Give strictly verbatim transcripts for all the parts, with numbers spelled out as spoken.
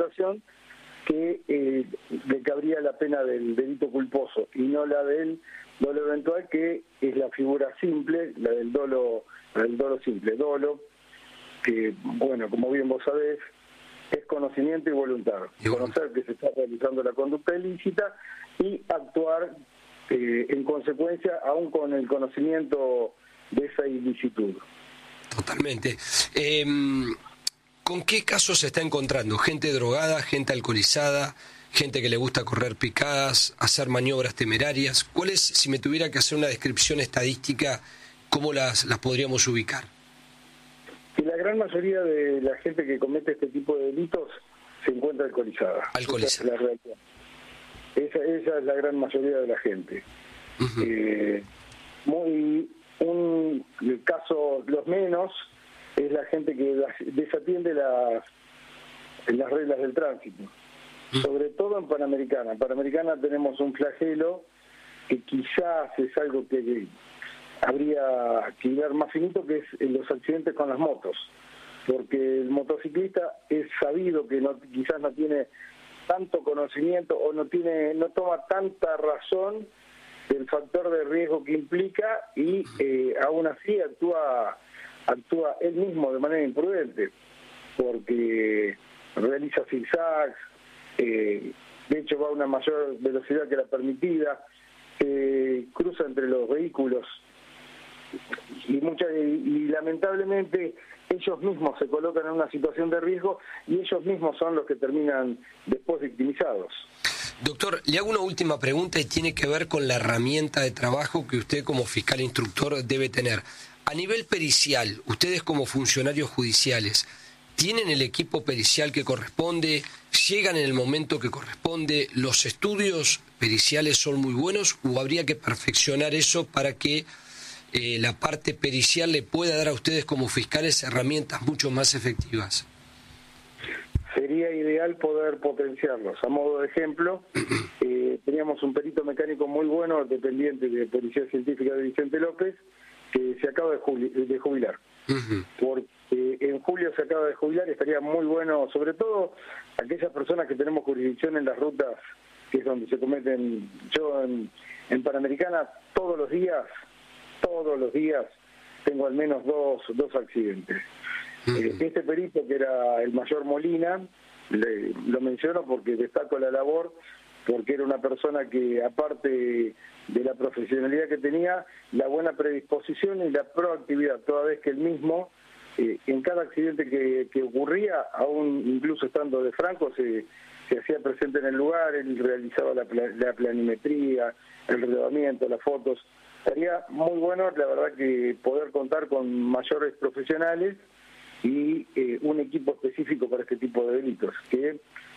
concentración, que eh, le cabría la pena del delito culposo y no la del dolo eventual, que es la figura simple, la del dolo, la del dolo simple. Dolo, que, bueno, como bien vos sabés, es conocimiento y voluntad. Y conocer que se está realizando la conducta ilícita y actuar eh, en consecuencia, aún con el conocimiento de esa ilicitud. Totalmente. Eh, ¿Con qué casos se está encontrando? ¿Gente drogada, gente alcoholizada, gente que le gusta correr picadas, hacer maniobras temerarias? ¿Cuáles, si me tuviera que hacer una descripción estadística, cómo las, las podríamos ubicar? Y la gran mayoría de la gente que comete este tipo de delitos se encuentra alcoholizada. Alcoholizada. Esa es la realidad. Esa, esa es la gran mayoría de la gente. Uh-huh. eh, muy un el caso, los menos, es la gente que desatiende las, las reglas del tránsito. Uh-huh. Sobre todo en Panamericana. En Panamericana tenemos un flagelo que quizás es algo que habría que ver más finito, que es en los accidentes con las motos, porque el motociclista es sabido que no, quizás no tiene tanto conocimiento o no tiene no toma tanta razón del factor de riesgo que implica y eh, aún así actúa actúa él mismo de manera imprudente, porque realiza zigzags, eh, de hecho va a una mayor velocidad que la permitida, eh, cruza entre los vehículos y, mucha, y, y lamentablemente ellos mismos se colocan en una situación de riesgo y ellos mismos son los que terminan después victimizados. Doctor, le hago una última pregunta y tiene que ver con la herramienta de trabajo que usted como fiscal instructor debe tener. A nivel pericial, ustedes como funcionarios judiciales, ¿tienen el equipo pericial que corresponde? ¿Llegan en el momento que corresponde? ¿Los estudios periciales son muy buenos o habría que perfeccionar eso para que eh, la parte pericial le pueda dar a ustedes como fiscales herramientas mucho más efectivas? Sería ideal poder potenciarlos. A modo de ejemplo, eh, teníamos un perito mecánico muy bueno, dependiente de Policía Científica de Vicente López, que se acaba de, jubili- de jubilar. Uh-huh. Porque en julio se acaba de jubilar y estaría muy bueno, sobre todo aquellas personas que tenemos jurisdicción en las rutas, que es donde se cometen, yo en, en Panamericana todos los días, todos los días tengo al menos dos, dos accidentes. Uh-huh. Este perito, que era el mayor Molina, le, lo menciono porque destaco la labor, porque era una persona que, aparte de la profesionalidad que tenía, la buena predisposición y la proactividad, toda vez que él mismo, eh, en cada accidente que, que ocurría, aún incluso estando de franco, se, se hacía presente en el lugar, él realizaba la, la planimetría, el relevamiento, las fotos. Sería muy bueno, la verdad, que poder contar con mayores profesionales y eh, un equipo específico para este tipo de delitos, que,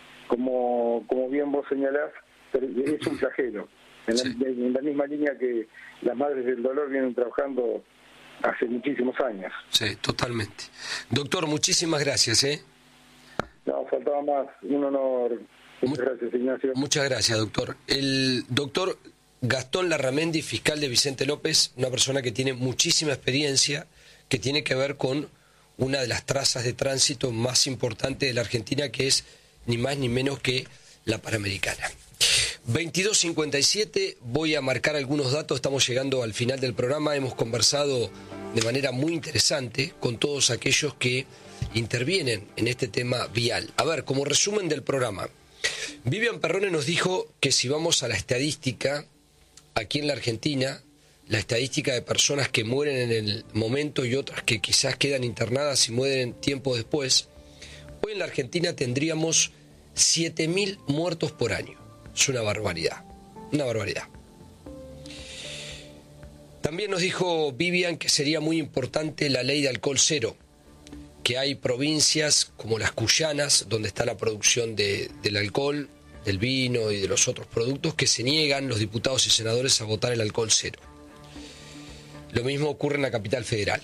como, como bien vos señalás, es un flagelo, en, sí. la, en la misma línea que las madres del dolor vienen trabajando hace muchísimos años. Sí, totalmente. Doctor, muchísimas gracias, ¿eh? No, faltaba más. Un honor. Muchas Mu- gracias, Ignacio. Muchas gracias, doctor. El doctor Gastón Larramendi, fiscal de Vicente López, una persona que tiene muchísima experiencia, que tiene que ver con una de las trazas de tránsito más importantes de la Argentina, que es ni más ni menos que la Panamericana. veintidós cincuenta y siete, voy a marcar algunos datos, estamos llegando al final del programa, hemos conversado de manera muy interesante con todos aquellos que intervienen en este tema vial. A ver, como resumen del programa, Vivian Perrone nos dijo que si vamos a la estadística, aquí en la Argentina, la estadística de personas que mueren en el momento y otras que quizás quedan internadas y mueren tiempo después, hoy en la Argentina tendríamos siete mil muertos por año. Es una barbaridad, una barbaridad. También nos dijo Vivian que sería muy importante la ley de alcohol cero, que hay provincias como las cuyanas, donde está la producción de, del alcohol, del vino y de los otros productos, que se niegan los diputados y senadores a votar el alcohol cero. Lo mismo ocurre en la capital federal.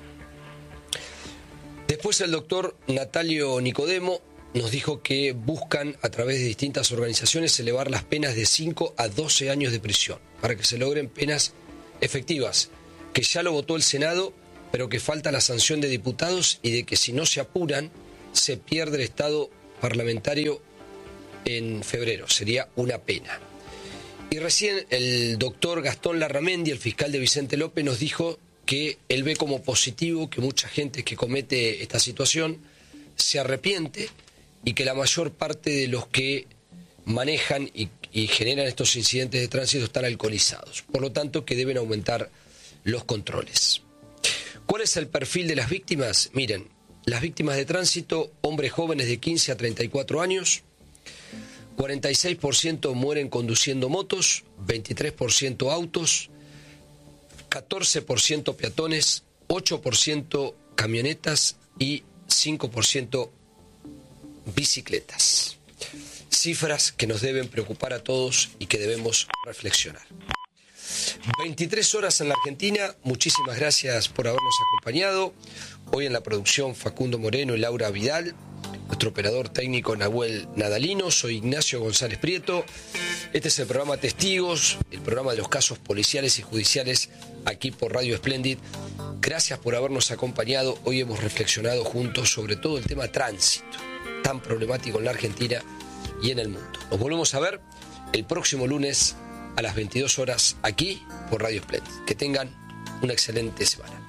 Después el doctor Natalio Nicodemo nos dijo que buscan a través de distintas organizaciones elevar las penas de cinco a doce años de prisión para que se logren penas efectivas, que ya lo votó el Senado, pero que falta la sanción de diputados y de que si no se apuran se pierde el estado parlamentario en febrero, sería una pena. Y recién el doctor Gastón Larramendi, el fiscal de Vicente López, nos dijo que él ve como positivo que mucha gente que comete esta situación se arrepiente y que la mayor parte de los que manejan y, y generan estos incidentes de tránsito están alcoholizados. Por lo tanto, que deben aumentar los controles. ¿Cuál es el perfil de las víctimas? Miren, las víctimas de tránsito, hombres jóvenes de quince a treinta y cuatro años, cuarenta y seis por ciento mueren conduciendo motos, veintitrés por ciento autos, catorce por ciento peatones, ocho por ciento camionetas y cinco por ciento bicicletas. Cifras que nos deben preocupar a todos y que debemos reflexionar. veintitrés horas en la Argentina, muchísimas gracias por habernos acompañado. Hoy en la producción Facundo Moreno y Laura Vidal, nuestro operador técnico Nahuel Nadalino, soy Ignacio González Prieto. Este es el programa Testigos, el programa de los casos policiales y judiciales aquí por Radio Splendid. Gracias por habernos acompañado. Hoy hemos reflexionado juntos sobre todo el tema tránsito, tan problemático en la Argentina y en el mundo. Nos volvemos a ver el próximo lunes a las veintidós horas aquí por Radio Splendid. Que tengan una excelente semana.